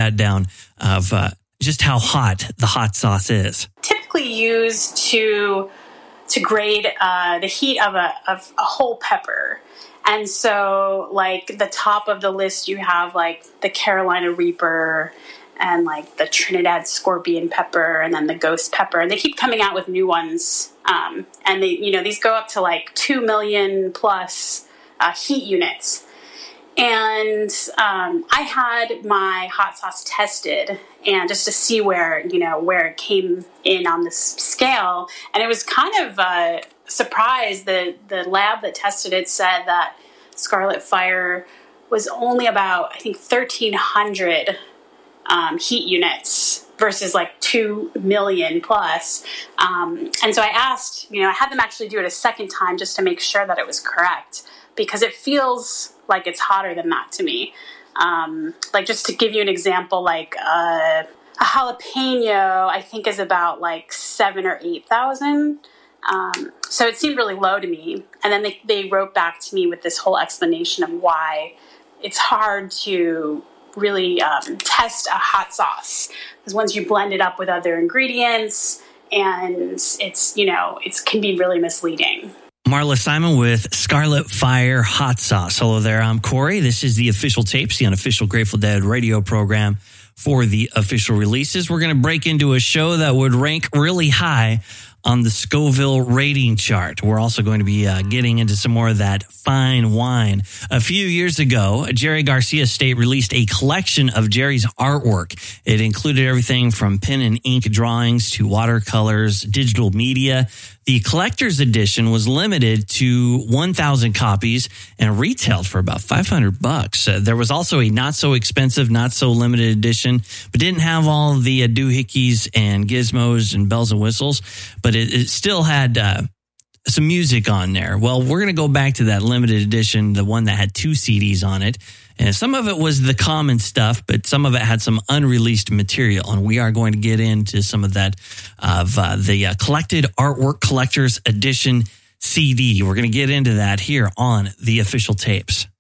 pat down of just how hot the hot sauce is. Typically used to grade the heat of a whole pepper. And so, like, the top of the list, you have, like, the Carolina Reaper and, like, the Trinidad Scorpion pepper and then the Ghost pepper. And they keep coming out with new ones. And they, these go up to, like, 2 million plus heat units. And I had my hot sauce tested, and just to see where it came in on this scale. And it was kind of surprised that the lab that tested it said that Scarlet Fire was only about, I think, 1,300 heat units versus like 2 million plus. And so I asked, I had them actually do it a second time just to make sure that it was correct, because it feels like it's hotter than that to me. Like, just to give you an example, like a jalapeno, I think, is about like 7,000 or 8,000. So it seemed really low to me. And then they wrote back to me with this whole explanation of why it's hard to really test a hot sauce, because once you blend it up with other ingredients, and it can be really misleading. Marla Simon with Scarlet Fire Hot Sauce. Hello there, I'm Corey. This is the Official Tapes, the unofficial Grateful Dead radio program for the official releases. We're going to break into a show that would rank really high on the Scoville rating chart. We're also going to be getting into some more of that fine wine. A few years ago, Jerry Garcia Estate released a collection of Jerry's artwork. It included everything from pen and ink drawings to watercolors, digital media. The collector's edition was limited to 1,000 copies and retailed for about $500. There was also a not so expensive, not so limited edition, but didn't have all the doohickeys and gizmos and bells and whistles, but it still had some music on there. Well, we're going to go back to that limited edition, the one that had 2 CDs on it. And some of it was the common stuff, but some of it had some unreleased material. And we are going to get into some of that of the Collected Artwork Collector's Edition CD. We're going to get into that here on the Official Tapes.